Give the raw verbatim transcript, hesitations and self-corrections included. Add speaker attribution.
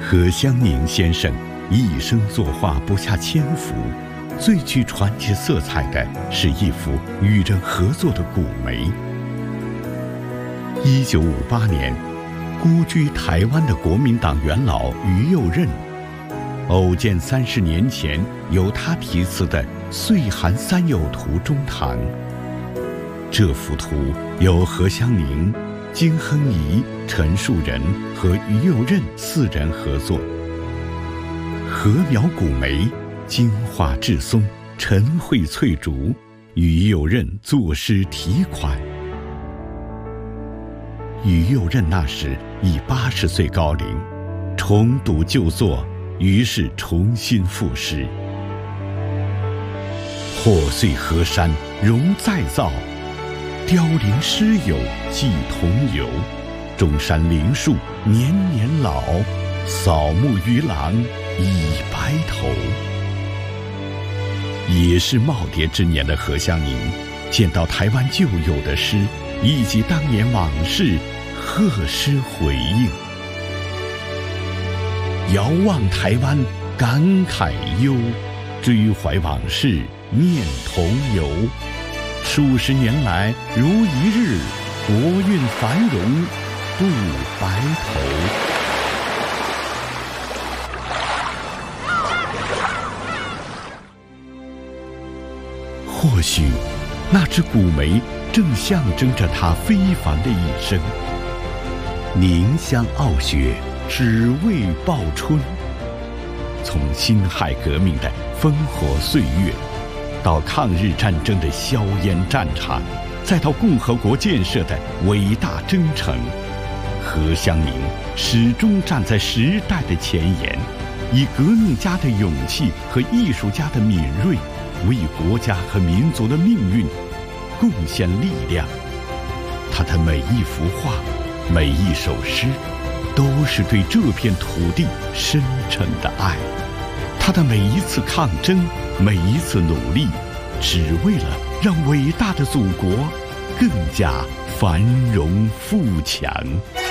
Speaker 1: 何香凝先生一生作画不下千幅，最具传奇色彩的是一幅与人合作的古梅。一九五八年，孤居台湾的国民党元老于右任，偶见三十年前由他题词的《岁寒三友图》中堂。这幅图由何香凝、金亨仪、陈树人和于右任四人合作。禾苗古梅，金画至松，晨绘翠竹，于右任作诗题款。于右任那时已八十岁高龄，重读旧作，于是重新赋诗。破碎河山容再造，凋零诗友寄同游。中山陵树年年老，扫墓渔郎已白头。也是耄耋之年的何香凝，见到台湾旧有的诗以及当年往事，贺诗回应。遥望台湾感慨忧，追怀往事念同游。数十年来如一日，国运繁荣不白头。或许那只古梅正象征着他非凡的一生。凝香傲雪，只为报春。从辛亥革命的烽火岁月，到抗日战争的硝烟战场，再到共和国建设的伟大征程，何香凝始终站在时代的前沿，以革命家的勇气和艺术家的敏锐，为国家和民族的命运贡献力量。他的每一幅画，每一首诗，都是对这片土地深沉的爱。他的每一次抗争，每一次努力，只为了让伟大的祖国更加繁荣富强。